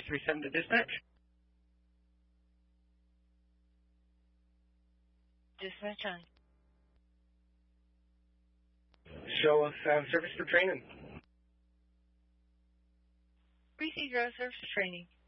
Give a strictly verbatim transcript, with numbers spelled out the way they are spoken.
three seven to dispatch. Dispatch on. Show us um, service for training. Receive your service training.